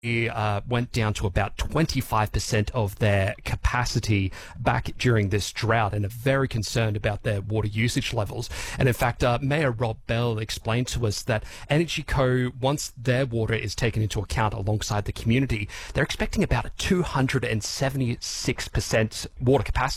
went down to about 25% of their capacity back during this drought and are very concerned about their water usage levels. And in fact, Mayor Rob Bell explained to us that Energy Co, once their water is taken into account alongside the community, they're expecting about a 276% water capacity